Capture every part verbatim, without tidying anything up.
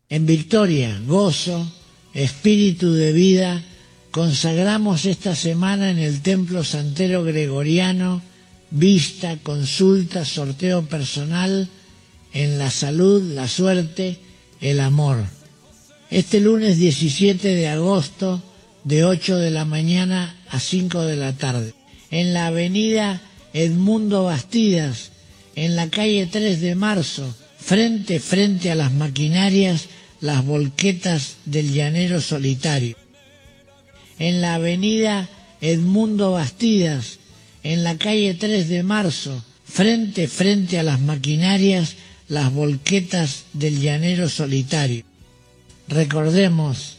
En victoria, gozo, espíritu de vida, consagramos esta semana en el Templo Santero Gregoriano vista, consulta, sorteo personal en la salud, la suerte, el amor. Este lunes diecisiete de agosto, de ocho de la mañana a cinco de la tarde, en la avenida Edmundo Bastidas, en la calle tres de marzo, frente frente a las maquinarias, las volquetas del llanero solitario. En la avenida Edmundo Bastidas, en la calle tres de marzo, frente frente a las maquinarias, las volquetas del llanero solitario. Recordemos,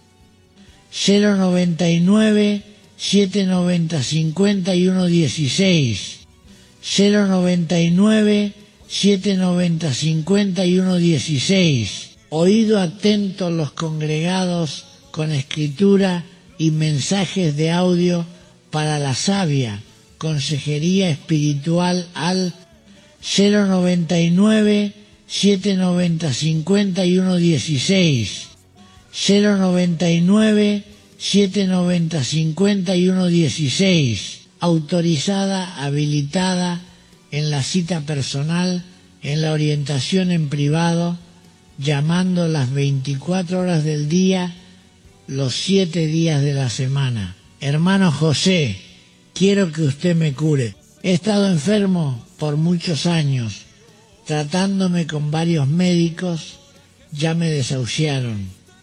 cero noventa y nueve, siete noventa, cincuenta y uno dieciséis, cero noventa y nueve, siete noventa, cincuenta y uno dieciséis. Oído atento los congregados con escritura y mensajes de audio para la sabia consejería espiritual al cero noventa y nueve, siete noventa, cincuenta y uno dieciséis, cero noventa y nueve, siete noventa, cincuenta y uno dieciséis, autorizada, habilitada en la cita personal, en la orientación en privado, llamando las veinticuatro horas del día, los siete días de la semana. Hermano José, quiero que usted me cure. He estado enfermo por muchos años, tratándome con varios médicos, ya me desahuciaron.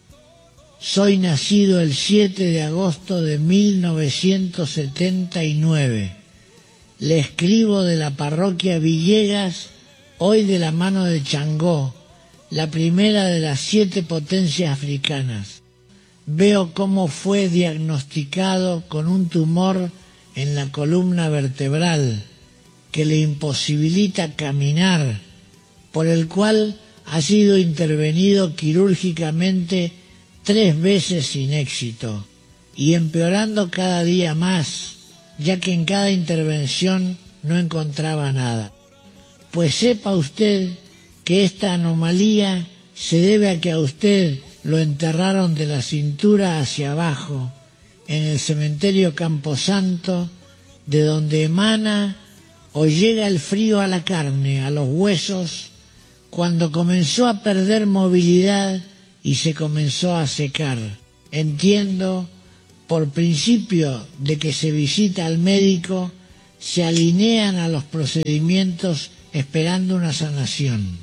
Soy nacido el siete de agosto de mil novecientos setenta y nueve. Le escribo de la parroquia Villegas, hoy de la mano de Changó, la primera de las siete potencias africanas. Veo cómo fue diagnosticado con un tumor en la columna vertebral que le imposibilita caminar, por el cual ha sido intervenido quirúrgicamente tres veces sin éxito, y empeorando cada día más, ya que en cada intervención no encontraba nada. Pues sepa usted que esta anomalía se debe a que a usted lo enterraron de la cintura hacia abajo en el cementerio Camposanto, de donde emana o llega el frío a la carne, a los huesos, cuando comenzó a perder movilidad y se comenzó a secar. Entiendo, por principio de que se visita al médico, se alinean a los procedimientos esperando una sanación.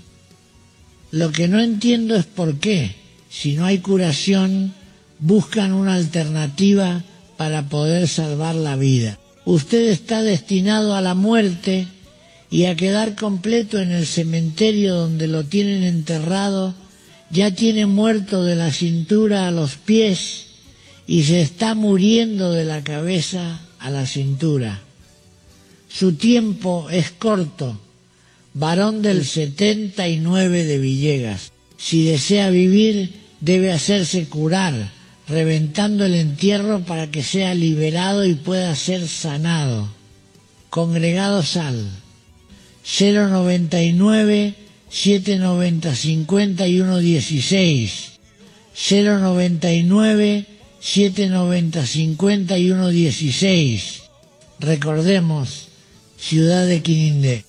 Lo que no entiendo es por qué, si no hay curación, buscan una alternativa para poder salvar la vida. Usted está destinado a la muerte y a quedar completo en el cementerio donde lo tienen enterrado. Ya tiene muerto de la cintura a los pies y se está muriendo de la cabeza a la cintura. Su tiempo es corto, varón del setenta y nueve de Villegas. Si desea vivir, debe hacerse curar, reventando el entierro para que sea liberado y pueda ser sanado. Congregados al cero noventa y nueve, siete noventa, cincuenta y uno dieciséis, cero noventa y nueve, siete noventa, cincuenta y uno dieciséis. Recordemos, ciudad de Quinindé.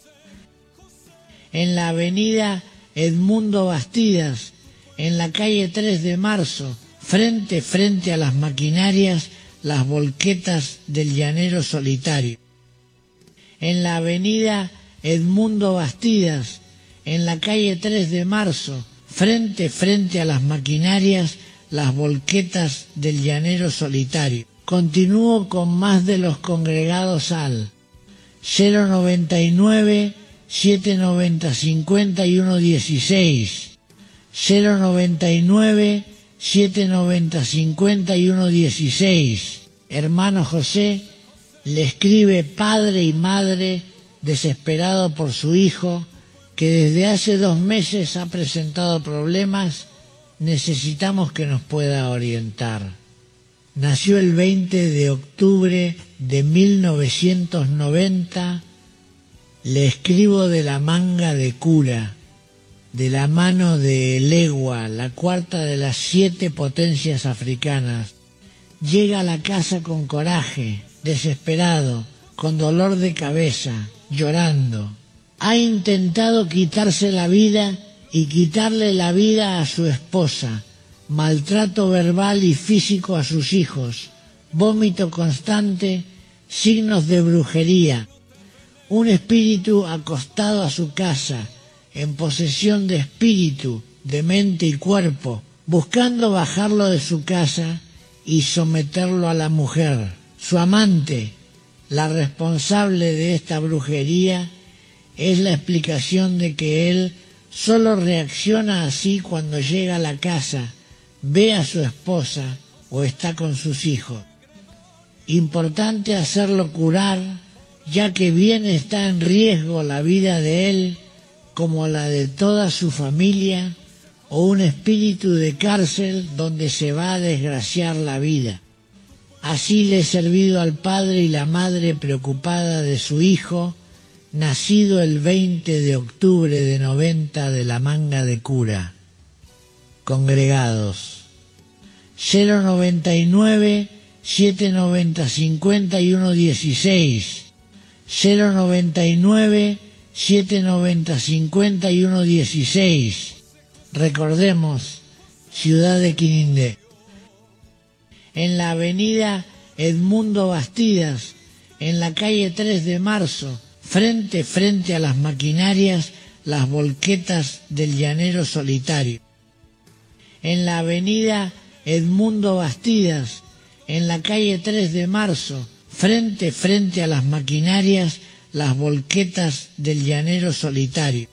En la avenida Edmundo Bastidas, en la calle tres de marzo, frente frente a las maquinarias, las volquetas del llanero solitario. En la avenida Edmundo Bastidas, en la calle tres de marzo, frente frente a las maquinarias, las volquetas del llanero solitario. Continúo con más de los congregados al cero noventa y nueve, siete noventa, cincuenta y uno dieciséis, cero noventa y nueve, siete noventa, cincuenta y uno dieciséis. Hermano José, le escribe padre y madre desesperado por su hijo, que desde hace dos meses ha presentado problemas. Necesitamos que nos pueda orientar. Nació el veinte de octubre de mil novecientos noventa. Le escribo de la manga de cura. de la mano de Legua, la cuarta de las siete potencias africanas. Llega a la casa con coraje, desesperado, con dolor de cabeza, llorando. Ha intentado quitarse la vida y quitarle la vida a su esposa, maltrato verbal y físico a sus hijos, vómito constante, signos de brujería, un espíritu acostado a su casa, en posesión de espíritu, de mente y cuerpo, buscando bajarlo de su casa y someterlo a la mujer, su amante. La responsable de esta brujería es la explicación de que él solo reacciona así cuando llega a la casa, ve a su esposa o está con sus hijos. Importante hacerlo curar, ya que bien está en riesgo la vida de él como la de toda su familia, o un espíritu de cárcel donde se va a desgraciar la vida. Así le he servido al padre y la madre preocupada de su hijo, nacido el veinte de octubre de noventa de la Manga de Cura. Congregados cero noventa y nueve, siete noventa, cincuenta y uno dieciséis, cero noventa y nueve, siete noventa, cincuenta y uno dieciséis. Recordemos, ciudad de Quinindé. En la avenida Edmundo Bastidas, en la calle tres de marzo, frente frente a las maquinarias, las volquetas del llanero solitario. En la avenida Edmundo Bastidas, en la calle tres de marzo, frente frente a las maquinarias, las volquetas del llanero solitario.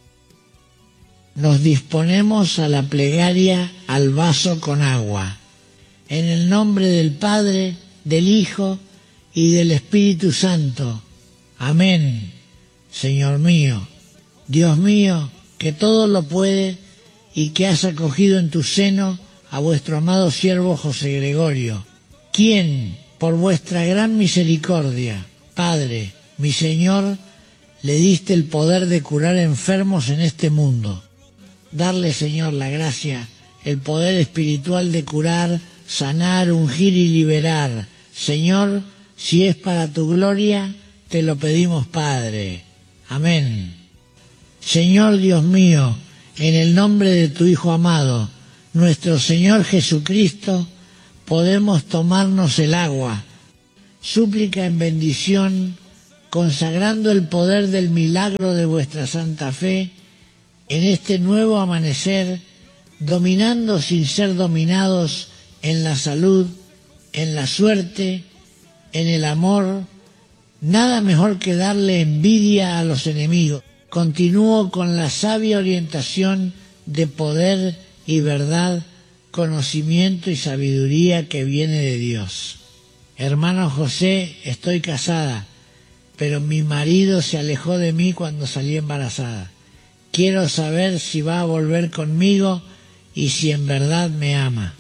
Nos disponemos a la plegaria al vaso con agua. En el nombre del Padre, del Hijo y del Espíritu Santo. Amén. Señor mío, Dios mío, que todo lo puede y que has acogido en tu seno a vuestro amado siervo José Gregorio, quien, por vuestra gran misericordia, Padre, mi Señor, le diste el poder de curar enfermos en este mundo. Darle, Señor, la gracia, el poder espiritual de curar, sanar, ungir y liberar. Señor, si es para tu gloria, te lo pedimos, Padre. Amén. Señor Dios mío, en el nombre de tu Hijo amado, nuestro Señor Jesucristo, podemos tomarnos el agua. Súplica en bendición, consagrando el poder del milagro de vuestra santa fe, en este nuevo amanecer, dominando sin ser dominados en la salud, en la suerte, en el amor. Nada mejor que darle envidia a los enemigos. Continúo con la sabia orientación de poder y verdad, conocimiento y sabiduría que viene de Dios. Hermano José, estoy casada, pero mi marido se alejó de mí cuando salí embarazada. Quiero saber si va a volver conmigo y si en verdad me ama.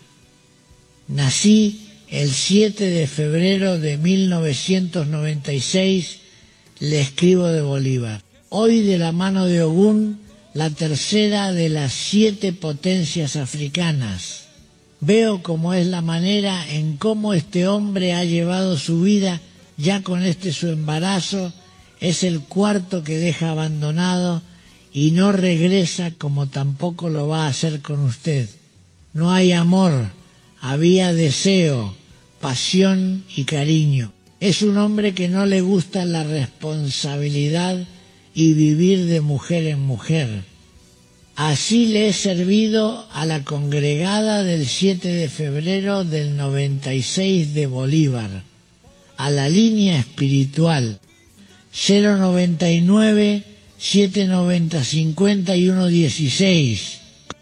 Nací el siete de febrero de mil novecientos noventa y seis, le escribo de Bolívar. Hoy, de la mano de Ogún, la tercera de las siete potencias africanas. Veo cómo es la manera en cómo este hombre ha llevado su vida ya con este su embarazo. Es el cuarto que deja abandonado y no regresa, como tampoco lo va a hacer con usted. No hay amor, había deseo, pasión y cariño. Es un hombre que no le gusta la responsabilidad y vivir de mujer en mujer. Así le he servido a la congregada del siete de febrero del noventa y seis de Bolívar, a la línea espiritual cero noventa y nueve, siete noventa, cincuenta y uno dieciséis,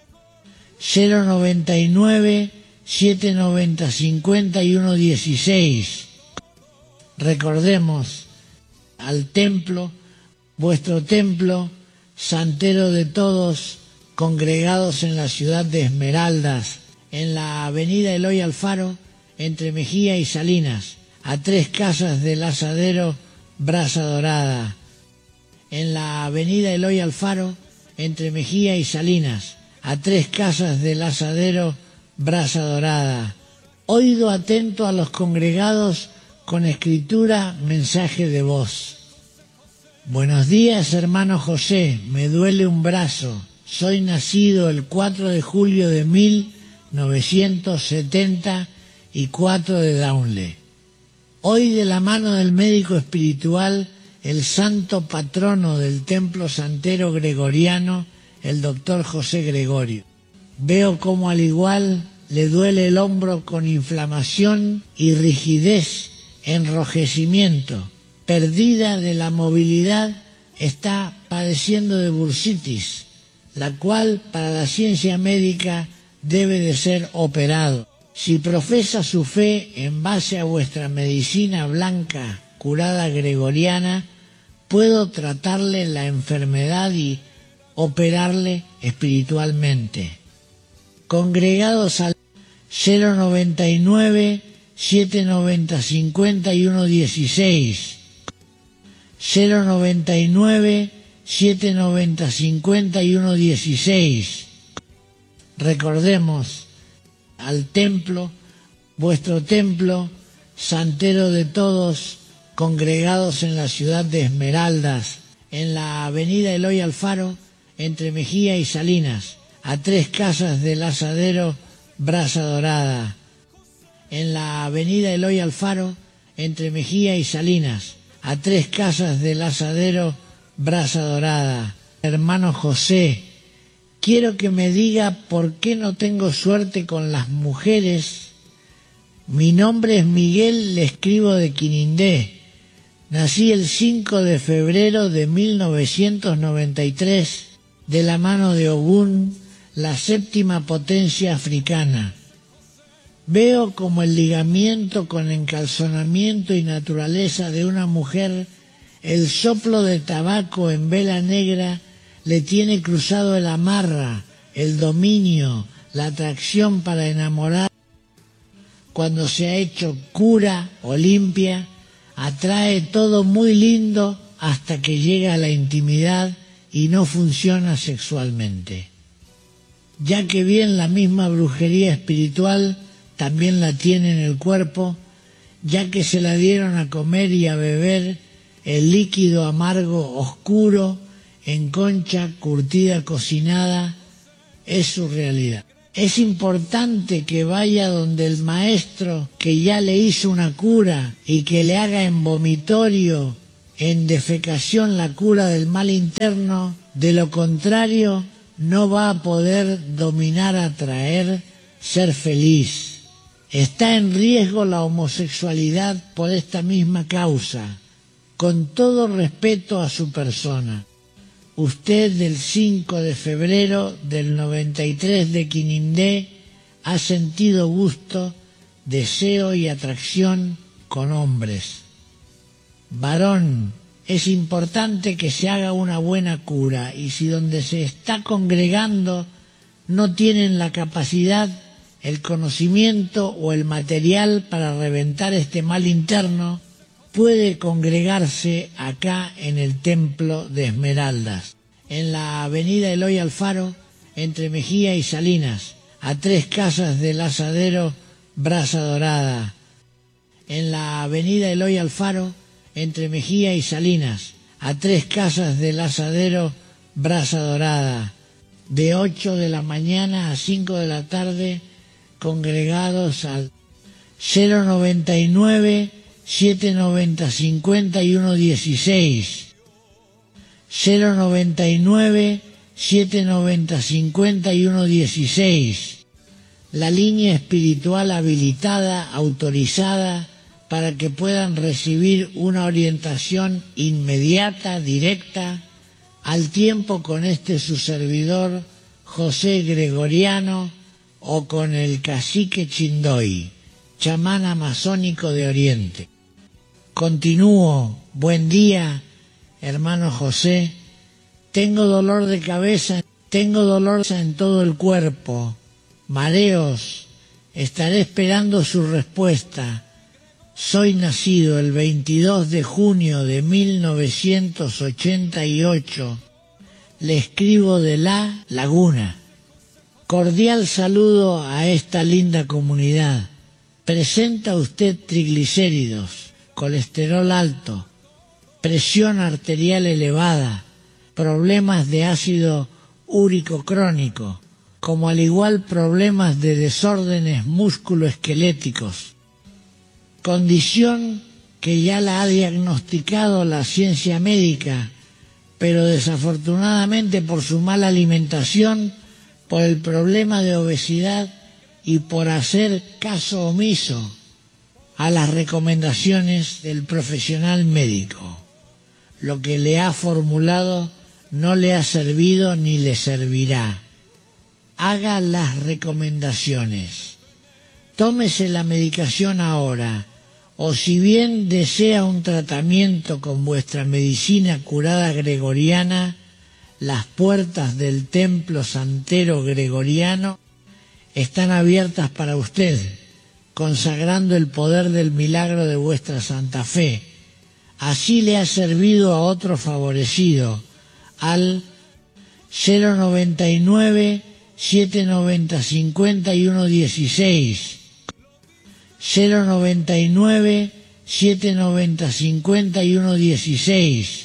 cero noventa y nueve, siete noventa, cincuenta y uno dieciséis. Recordemos al templo, vuestro templo, santero de todos, congregados en la ciudad de Esmeraldas, en la avenida Eloy Alfaro, entre Mejía y Salinas, a tres casas del asadero Brasa Dorada. En la avenida Eloy Alfaro, entre Mejía y Salinas, a tres casas del Asadero, Brasa Dorada. Oído atento a los congregados con escritura, mensaje de voz. Buenos días, hermano José, me duele un brazo. Soy nacido el cuatro de julio de mil novecientos setenta y cuatro de Daunle. Hoy, de la mano del médico espiritual, el santo patrono del templo santero gregoriano, el doctor José Gregorio. Veo cómo al igual le duele el hombro con inflamación y rigidez, enrojecimiento, perdida de la movilidad, está padeciendo de bursitis, la cual para la ciencia médica debe de ser operado. Si profesa su fe en base a vuestra medicina blanca curada gregoriana, puedo tratarle la enfermedad y operarle espiritualmente. Congregados al cero noventa y nueve, setecientos noventa, cincuenta y uno dieciséis, cero noventa y nueve, setecientos noventa, cincuenta y uno dieciséis. Recordemos al templo, vuestro templo, santero de todos, congregados en la ciudad de Esmeraldas, en la avenida Eloy Alfaro, entre Mejía y Salinas, a tres casas del Asadero, Brasa Dorada. En la avenida Eloy Alfaro, entre Mejía y Salinas, a tres casas del Asadero, Brasa Dorada. Hermano José, quiero que me diga por qué no tengo suerte con las mujeres. Mi nombre es Miguel, le escribo de Quinindé. Nací el cinco de febrero de mil novecientos noventa y tres, de la mano de Ogún, la séptima potencia africana. Veo como el ligamiento con encalzonamiento y naturaleza de una mujer, el soplo de tabaco en vela negra, le tiene cruzado el amarra, el dominio, la atracción para enamorar. Cuando se ha hecho cura o limpia, atrae todo muy lindo hasta que llega a la intimidad y no funciona sexualmente. Ya que bien la misma brujería espiritual también la tiene en el cuerpo, ya que se la dieron a comer y a beber el líquido amargo oscuro en concha curtida cocinada, es su realidad. Es importante que vaya donde el maestro que ya le hizo una cura y que le haga en vomitorio, en defecación la cura del mal interno. De lo contrario, no va a poder dominar, atraer, ser feliz. Está en riesgo la homosexualidad por esta misma causa, con todo respeto a su persona. Usted del cinco de febrero del noventa y tres de Quinindé ha sentido gusto, deseo y atracción con hombres. Varón, es importante que se haga una buena cura, y si donde se está congregando no tienen la capacidad, el conocimiento o el material para reventar este mal interno, puede congregarse acá en el templo de Esmeraldas, en la avenida Eloy Alfaro, entre Mejía y Salinas, a tres casas del Asadero, Brasa Dorada. En la avenida Eloy Alfaro, entre Mejía y Salinas, a tres casas del Asadero, Brasa Dorada, de ocho de la mañana a cinco de la tarde, congregados al cero noventa y nueve, setecientos noventa, cincuenta y uno dieciséis, cero noventa y nueve, setecientos noventa, cincuenta y uno dieciséis, la línea espiritual habilitada, autorizada, para que puedan recibir una orientación inmediata, directa, al tiempo con este su servidor, José Gregoriano, o con el cacique Chindoy, chamán amazónico de Oriente. Continúo. Buen día, hermano José. Tengo dolor de cabeza, tengo dolor en todo el cuerpo, mareos. Estaré esperando su respuesta. Soy nacido el veintidós de junio de mil novecientos ochenta y ocho. le escribo de La Laguna. Cordial saludo a esta linda comunidad. ¿Presenta usted triglicéridos, colesterol alto, presión arterial elevada, problemas de ácido úrico crónico, como al igual problemas de desórdenes musculoesqueléticos? Condición que ya la ha diagnosticado la ciencia médica, pero desafortunadamente por su mala alimentación, por el problema de obesidad y por hacer caso omiso a las recomendaciones del profesional médico. Lo que le ha formulado no le ha servido ni le servirá. Haga las recomendaciones. Tómese la medicación ahora, o si bien desea un tratamiento con vuestra medicina curada gregoriana, las puertas del templo santero gregoriano están abiertas para usted, consagrando el poder del milagro de vuestra Santa Fe. Así le ha servido a otro favorecido, al cero noventa y nueve, siete noventa, cincuenta y uno dieciséis, cero noventa y nueve, siete noventa, cincuenta y uno dieciséis.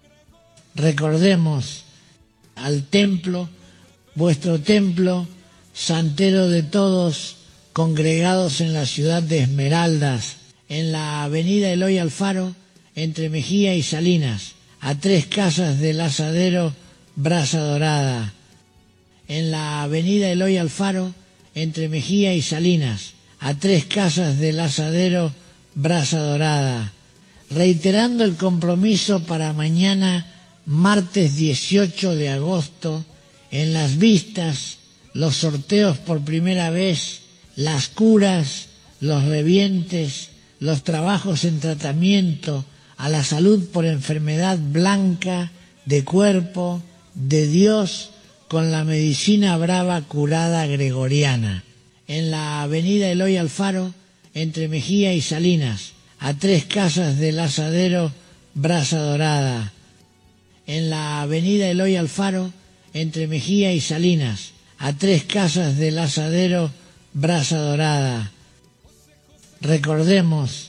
Recordemos al templo, vuestro templo, santero de todos, congregados en la ciudad de Esmeraldas, en la avenida Eloy Alfaro, entre Mejía y Salinas, a tres casas del asadero Brasa Dorada. En la avenida Eloy Alfaro, entre Mejía y Salinas, a tres casas del asadero Brasa Dorada. Reiterando el compromiso para mañana, martes dieciocho de agosto, en las vistas, los sorteos por primera vez, las curas, los revientes, los trabajos en tratamiento a la salud por enfermedad blanca, de cuerpo, de Dios, con la medicina brava curada gregoriana. En la avenida Eloy Alfaro, entre Mejía y Salinas, a tres casas del asadero Brasa Dorada. En la avenida Eloy Alfaro, entre Mejía y Salinas, a tres casas del asadero Brasa Dorada. Recordemos,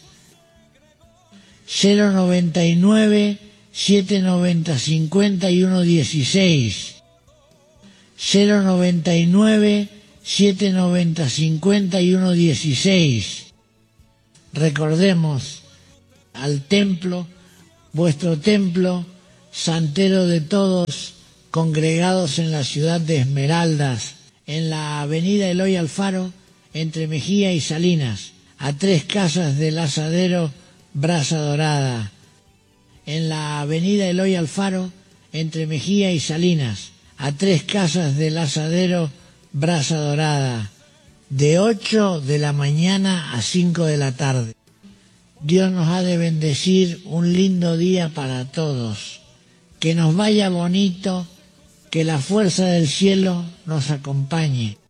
cero noventa y nueve, siete noventa, cincuenta y uno dieciséis, cero noventa y nueve, siete noventa, cincuenta y uno dieciséis. Recordemos al templo, vuestro templo, santero de todos, congregados en la ciudad de Esmeraldas, en la avenida Eloy Alfaro, entre Mejía y Salinas, a tres casas del asadero Brasa Dorada. En la avenida Eloy Alfaro, entre Mejía y Salinas, a tres casas del asadero Brasa Dorada, de ocho de la mañana a cinco de la tarde. Dios nos ha de bendecir un lindo día para todos. Que nos vaya bonito, que la fuerza del cielo nos acompañe.